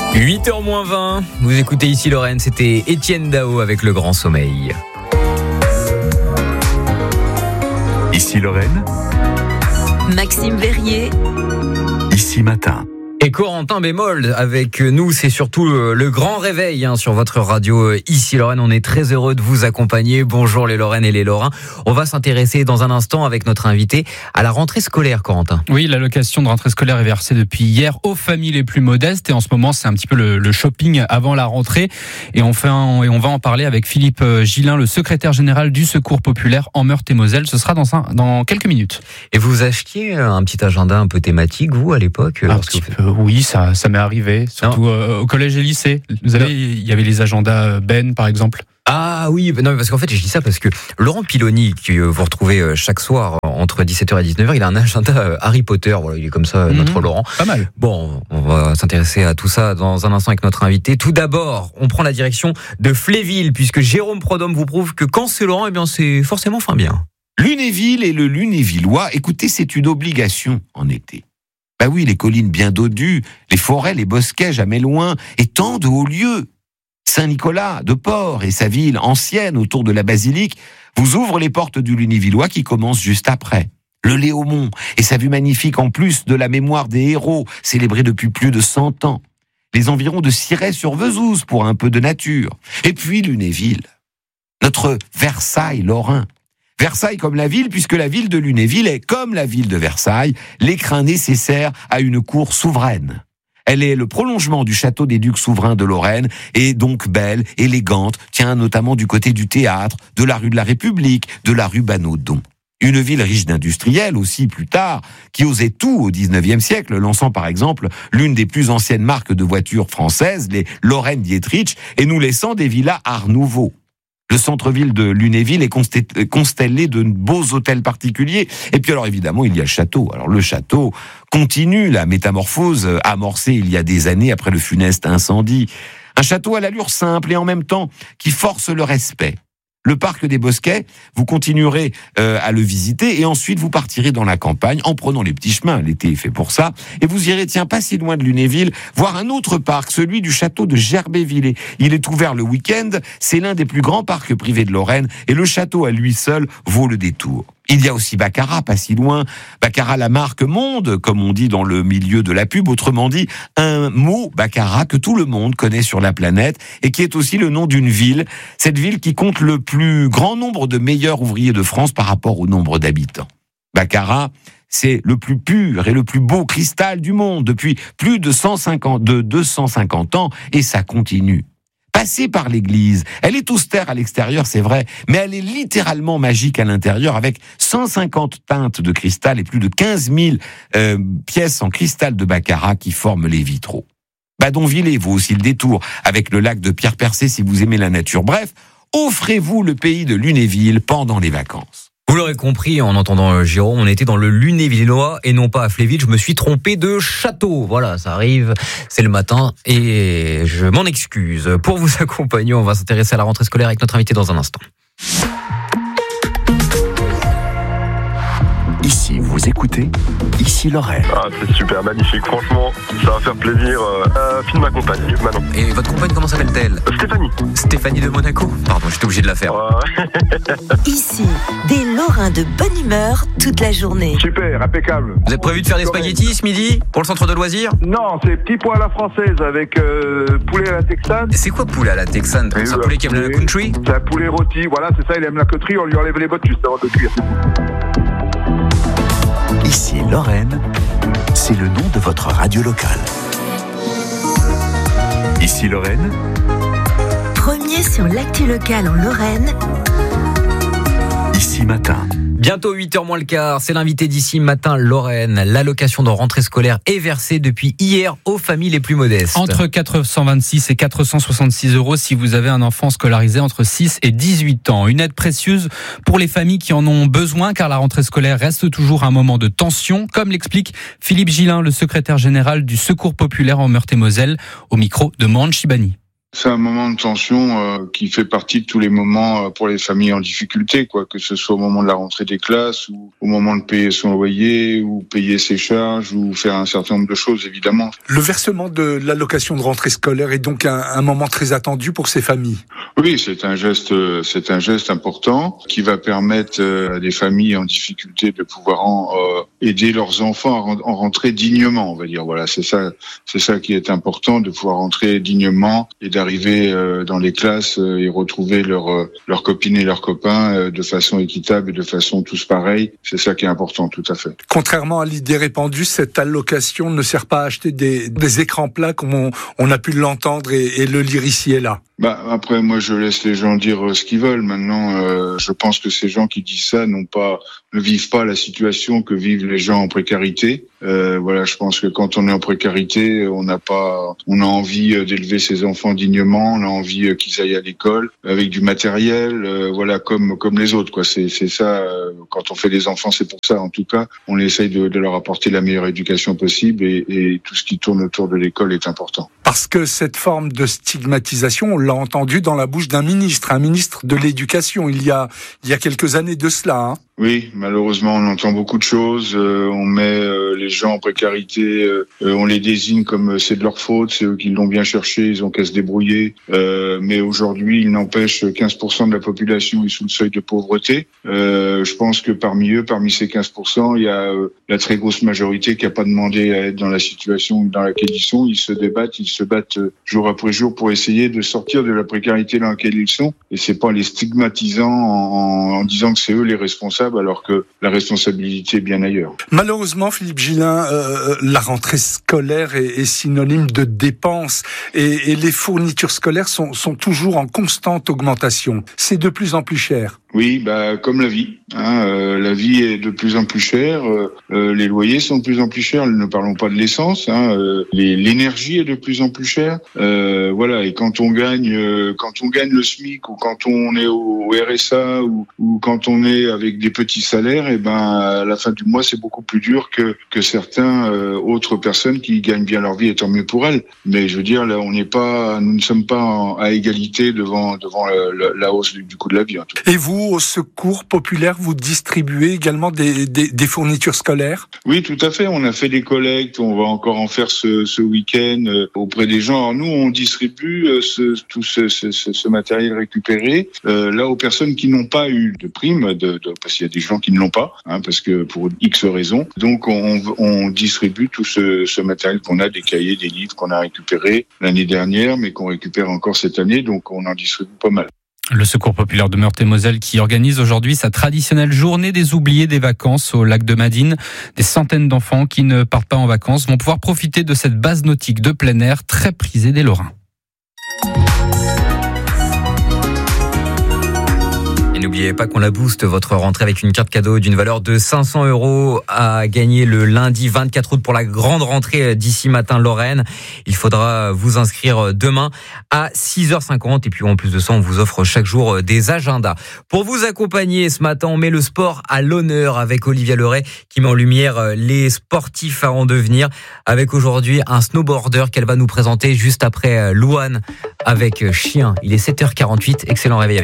8h-20, vous écoutez ici Lorraine, c'était Étienne Dao avec Le Grand Sommeil. Ici Lorraine, Maxime Verrier, Ici Matin. Et Corentin Bémol avec nous, c'est surtout le grand réveil sur votre radio ici Lorraine. On est très heureux de vous accompagner. Bonjour les Lorraines et les Lorrains. On va s'intéresser dans un instant avec notre invité à la rentrée scolaire, Corentin. Oui, l'allocation de rentrée scolaire est versée depuis hier aux familles les plus modestes et en ce moment c'est un petit peu le shopping avant la rentrée et on va en parler avec Philippe Gillin, le secrétaire général du Secours populaire en Meurthe-et-Moselle. Ce sera dans quelques minutes. Et vous achetiez un petit agenda un peu thématique, vous, à l'époque? Oui, ça m'est arrivé, surtout au collège et lycée. Vous savez, il y avait les agendas Ben, par exemple. Ah oui, non, parce qu'en fait, je dis ça parce que Laurent Piloni, que vous retrouvez chaque soir entre 17h et 19h, il a un agenda Harry Potter. Voilà, il est comme ça, notre Laurent. Pas mal. Bon, on va s'intéresser à tout ça dans un instant avec notre invité. Tout d'abord, on prend la direction de Fléville, puisque Jérôme Prodhomme vous prouve que quand c'est Laurent, eh bien, c'est forcément fin bien. Lunéville et le Lunévillois, écoutez, c'est une obligation en été. Bah oui, les collines bien dodues, les forêts, les bosquets jamais loin, et tant de hauts lieux. Saint-Nicolas de Port et sa ville ancienne autour de la basilique vous ouvrent les portes du Lunévillois qui commence juste après. Le Léaumont et sa vue magnifique en plus de la mémoire des héros, célébrée depuis plus de 100 ans. Les environs de Cirey-sur-Vezouze pour un peu de nature. Et puis Lunéville, notre Versailles lorrain. Versailles comme la ville, puisque la ville de Lunéville est, comme la ville de Versailles, l'écrin nécessaire à une cour souveraine. Elle est le prolongement du château des ducs souverains de Lorraine, et donc belle, élégante, tient notamment du côté du théâtre, de la rue de la République, de la rue Banaudon. Une ville riche d'industriels aussi plus tard, qui osait tout au 19e siècle, lançant par exemple l'une des plus anciennes marques de voitures françaises, les Lorraine Dietrich, et nous laissant des villas Art Nouveau. Le centre-ville de Lunéville est constellé de beaux hôtels particuliers. Et puis alors évidemment, il y a le château. Alors le château continue la métamorphose amorcée il y a des années après le funeste incendie. Un château à l'allure simple et en même temps qui force le respect. Le parc des Bosquets, vous continuerez à le visiter et ensuite vous partirez dans la campagne en prenant les petits chemins, l'été est fait pour ça, et vous irez, pas si loin de Lunéville, voir un autre parc, celui du château de Gerbévillers. Il est ouvert le week-end, c'est l'un des plus grands parcs privés de Lorraine et le château à lui seul vaut le détour. Il y a aussi Baccarat, pas si loin. Baccarat, la marque monde, comme on dit dans le milieu de la pub. Autrement dit, un mot, Baccarat, que tout le monde connaît sur la planète et qui est aussi le nom d'une ville. Cette ville qui compte le plus grand nombre de meilleurs ouvriers de France par rapport au nombre d'habitants. Baccarat, c'est le plus pur et le plus beau cristal du monde depuis plus de 250 ans et ça continue. Passée par l'église, elle est austère à l'extérieur, c'est vrai, mais elle est littéralement magique à l'intérieur avec 150 teintes de cristal et plus de 15 000 pièces en cristal de Baccarat qui forment les vitraux. Badonvillers vaut aussi le détour avec le lac de Pierre Percé si vous aimez la nature. Bref, offrez-vous le pays de Lunéville pendant les vacances. Vous l'aurez compris en entendant Jérôme, on était dans le Lunévillois et non pas à Fléville. Je me suis trompé de château. Voilà, ça arrive, c'est le matin et je m'en excuse. Pour vous accompagner, on va s'intéresser à la rentrée scolaire avec notre invité dans un instant. Ici, vous écoutez Ici Lorraine. Ah, c'est super, magnifique. Franchement, ça va faire plaisir. Film ma compagne, Manon. Et votre compagne, comment s'appelle-t-elle? Stéphanie. Stéphanie de Monaco. Pardon, j'étais obligé de la faire. ici, des Lorrains de bonne humeur toute la journée. Super, impeccable. Vous avez prévu de faire des spaghettis ce midi pour le centre de loisirs? Non, c'est petit pois à la française avec poulet à la texane. C'est quoi poulet à la texane? C'est un poulet qui aime la country? C'est un poulet rôti, voilà, c'est ça, il aime la country, on lui enlève les bottes juste avant de cuire. Ici Lorraine, c'est le nom de votre radio locale. Ici Lorraine, Premier sur l'actu locale en Lorraine, Ici Matin. Bientôt 8h moins le quart, c'est l'invité d'ici matin Lorraine. L'allocation de rentrée scolaire est versée depuis hier aux familles les plus modestes. Entre 426 et 466 € si vous avez un enfant scolarisé entre 6 et 18 ans. Une aide précieuse pour les familles qui en ont besoin car la rentrée scolaire reste toujours un moment de tension, comme l'explique Philippe Gillin, le secrétaire général du Secours populaire en Meurthe-et-Moselle, au micro de Mohan Chibani. C'est un moment de tension qui fait partie de tous les moments pour les familles en difficulté, quoi, que ce soit au moment de la rentrée des classes ou au moment de payer son loyer ou payer ses charges ou faire un certain nombre de choses, évidemment. Le versement de l'allocation de rentrée scolaire est donc un moment très attendu pour ces familles. Oui, c'est un geste important qui va permettre à des familles en difficulté de pouvoir aider leurs enfants à rentrer dignement, on va dire. Voilà, c'est ça qui est important, de pouvoir rentrer dignement et d'arriver dans les classes et retrouver leurs copines et leurs copains de façon équitable et de façon tous pareils. C'est ça qui est important, tout à fait. Contrairement à l'idée répandue, cette allocation ne sert pas à acheter des écrans plats comme on a pu l'entendre et le lire ici et là. Après, moi, je laisse les gens dire ce qu'ils veulent. Maintenant, je pense que ces gens qui disent ça ne vivent pas la situation que vivent les gens en précarité. Voilà, je pense que quand on est en précarité, on a envie d'élever ses enfants dignement, on a envie qu'ils aillent à l'école avec du matériel, voilà, comme les autres, quoi. C'est ça. Quand on fait des enfants, c'est pour ça. En tout cas, on essaye de leur apporter la meilleure éducation possible et tout ce qui tourne autour de l'école est important. Parce que cette forme de stigmatisation, on l'a entendu dans la bouche d'un ministre de l'Éducation, il y a quelques années de cela, hein. Oui, malheureusement, on entend beaucoup de choses. On met les gens en précarité, on les désigne comme c'est de leur faute, c'est eux qui l'ont bien cherché, ils ont qu'à se débrouiller. Mais aujourd'hui, il n'empêche 15% de la population est sous le seuil de pauvreté. Je pense que parmi ces 15%, il y a la très grosse majorité qui n'a pas demandé à être dans la situation dans laquelle ils sont. Ils se battent jour après jour pour essayer de sortir de la précarité dans laquelle ils sont. Et c'est pas les stigmatisant en disant que c'est eux les responsables, alors que la responsabilité est bien ailleurs. Malheureusement, Philippe Gillin, la rentrée scolaire est synonyme de dépenses et les fournitures scolaires sont toujours en constante augmentation. C'est de plus en plus cher. Oui, comme la vie. La vie est de plus en plus chère. Les loyers sont de plus en plus chers. Ne parlons pas de l'essence. L'énergie est de plus en plus chère. Voilà. Et quand on gagne le SMIC ou quand on est au RSA ou quand on est avec des petits salaires, à la fin du mois, c'est beaucoup plus dur que certains autres personnes qui gagnent bien leur vie, et tant mieux pour elles. Mais je veux dire, là, nous ne sommes pas à égalité devant la hausse du coût de la vie. En tout cas. Et vous, au Secours populaire, vous distribuez également des fournitures scolaires ? Oui, tout à fait. On a fait des collectes. On va encore en faire ce week-end auprès des gens. Alors nous, on distribue tout ce matériel récupéré là aux personnes qui n'ont pas eu de prime, parce qu'il y a des gens qui ne l'ont pas, parce que pour X raisons. Donc on distribue tout ce matériel qu'on a, des cahiers, des livres qu'on a récupérés l'année dernière, mais qu'on récupère encore cette année. Donc on en distribue pas mal. Le Secours populaire de Meurthe-et-Moselle qui organise aujourd'hui sa traditionnelle journée des oubliés des vacances au lac de Madine. Des centaines d'enfants qui ne partent pas en vacances vont pouvoir profiter de cette base nautique de plein air très prisée des Lorrains. N'oubliez pas qu'on la booste, votre rentrée, avec une carte cadeau d'une valeur de 500 € à gagner le lundi 24 août pour la grande rentrée d'ici matin Lorraine. Il faudra vous inscrire demain à 6h50 et puis en plus de ça, on vous offre chaque jour des agendas. Pour vous accompagner ce matin, on met le sport à l'honneur avec Olivia Leray qui met en lumière les sportifs à en devenir avec aujourd'hui un snowboarder qu'elle va nous présenter juste après Louane avec Chien. Il est 7h48, excellent réveil.